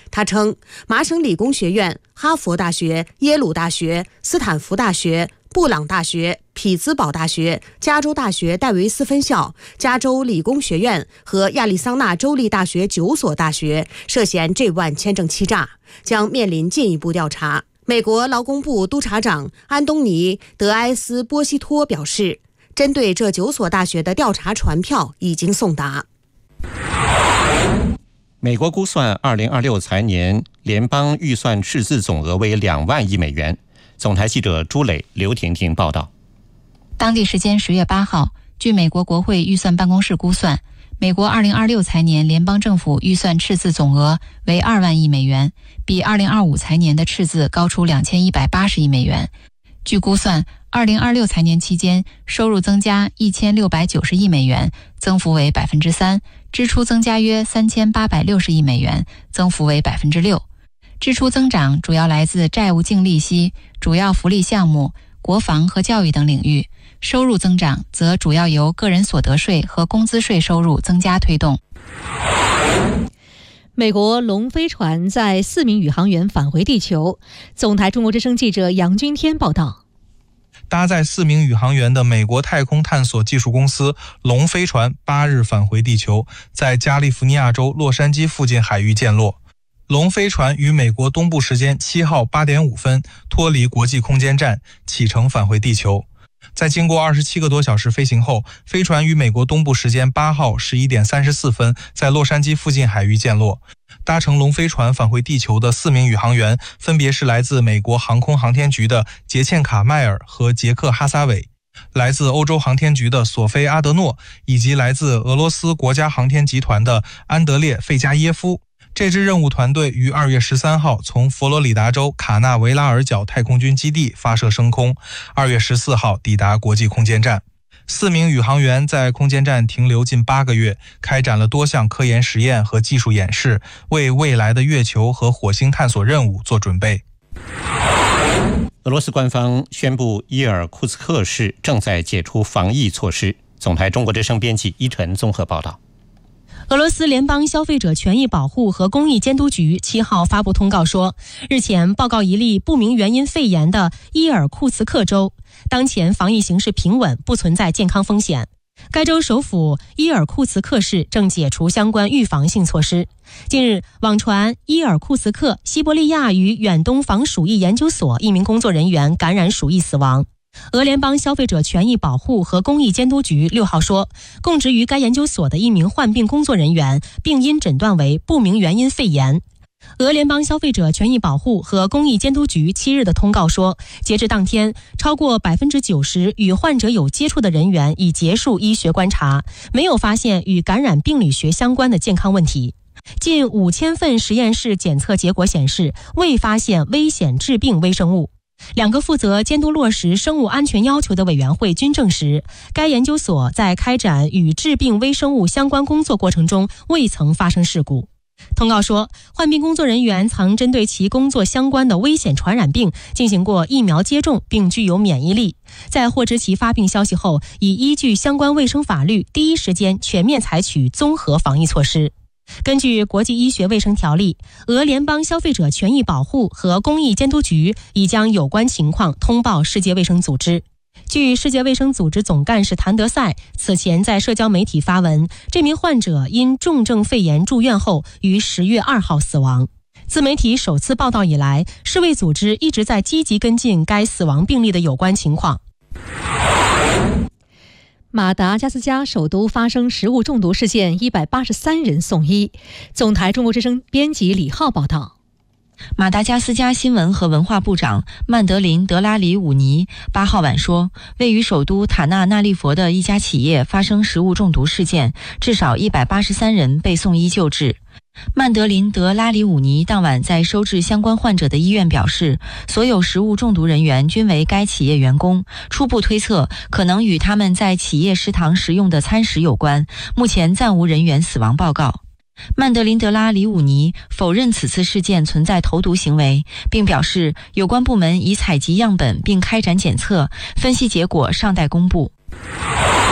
他称，麻省理工学院、哈佛大学、耶鲁大学、斯坦福大学、布朗大学、匹兹堡大学、加州大学戴维斯分校、加州理工学院和亚利桑那州立大学9所大学涉嫌 J1 签证欺诈，将面临进一步调查。美国劳工部督察长安东尼·德埃斯波西托表示，针对这9所大学的调查传票已经送达。 美国估算2026财年联邦预算赤字总额为2万亿美元。总台记者朱磊、刘婷婷报道。 当地时间10月8号，据美国国会预算办公室估算，美国2026财年联邦政府预算赤字总额为2万亿美元，比2025财年的赤字高出2180亿美元。据估算，2026财年期间收入增加1690亿美元，增幅为 3%， 支出增加约3860亿美元，增幅为 6%。支出增长主要来自债务净利息、主要福利项目、国防和教育等领域，收入增长则主要由个人所得税和工资税收入增加推动。 美国龙飞船载4名宇航员返回地球。总台中国之声记者杨君天报道。 搭载4名宇航员的美国太空探索技术公司龙飞船8日返回地球，在加利福尼亚州洛杉矶附近海域降落。龙飞船于美国东部时间7号8点5分脱离国际空间站，启程返回地球。在经过27个多小时飞行后，飞船于美国东部时间8号11点34分在洛杉矶附近海域降落。搭乘龙飞船返回地球的4名宇航员分别是来自美国航空航天局的杰茜卡迈尔和杰克哈萨韦，来自欧洲航天局的索菲阿德诺，以及来自俄罗斯国家航天集团的安德烈费加耶夫。这支任务团队于2月13号从佛罗里达州卡纳维拉尔角太空军基地发射升空，2月14号抵达国际空间站。4名宇航员在空间站停留近8个月，开展了多项科研实验和技术演示，为未来的月球和火星探索任务做准备。 俄罗斯官方宣布，伊尔库茨克市正在解除防疫措施。总台中国之声编辑依晨综合报道。 俄罗斯联邦消费者权益保护和公益监督局7号发布通告说，日前报告一例不明原因肺炎的伊尔库茨克州，当前防疫形势平稳，不存在健康风险。该州首府伊尔库茨克市正解除相关预防性措施。近日，网传伊尔库茨克西伯利亚与远东防鼠疫研究所一名工作人员感染鼠疫死亡。俄联邦消费者权益保护和公益监督局6号说，供职于该研究所的一名患病工作人员病因诊断为不明原因肺炎。俄联邦消费者权益保护和公益监督局7日的通告说，截至当天，超过 90% 与患者有接触的人员已结束医学观察，没有发现与感染病理学相关的健康问题。近5000份实验室检测结果显示，未发现危险致病微生物。2个负责监督落实生物安全要求的委员会均证实，该研究所在开展与致病微生物相关工作过程中未曾发生事故。通告说，患病工作人员曾针对其工作相关的危险传染病进行过疫苗接种，并具有免疫力。在获知其发病消息后，已依据相关卫生法律，第一时间全面采取综合防疫措施。根据国际医学卫生条例，俄联邦消费者权益保护和公益监督局已将有关情况通报世界卫生组织。据世界卫生组织总干事谭德赛此前在社交媒体发文，这名患者因重症肺炎住院后于10月2号死亡。自媒体首次报道以来，世卫组织一直在积极跟进该死亡病例的有关情况。 马达加斯加首都发生食物中毒事件，183人送医。总台中国之声编辑李浩报道。 马达加斯加新闻和文化部长曼德林·德拉里武尼8号晚说，位于首都塔纳纳利佛的一家企业发生食物中毒事件，至少183人被送医救治。曼德林·德拉里武尼当晚在收治相关患者的医院表示，所有食物中毒人员均为该企业员工，初步推测可能与他们在企业食堂食用的餐食有关，目前暂无人员死亡报告。曼德林·德拉里武尼否认此次事件存在投毒行为，并表示有关部门已采集样本并开展检测，分析结果尚待公布。